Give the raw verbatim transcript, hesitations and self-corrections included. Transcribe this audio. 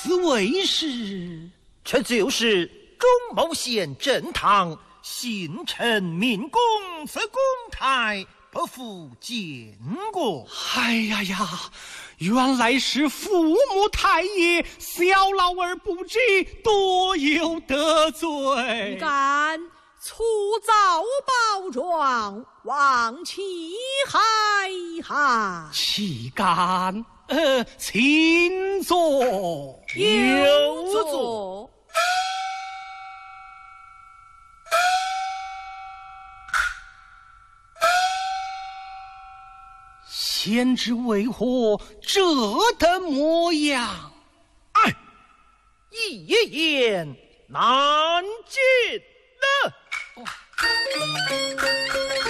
此为是？ 这就是中牟县正堂姓陈名公此公台不复见过。 哎呀呀，原来是父母太爷小老儿不知，多有得罪。 你敢粗造暴状，望其害害！ 岂敢！呃，请坐， 有座。 贤侄为何这等模样？ 哎，一言难尽了。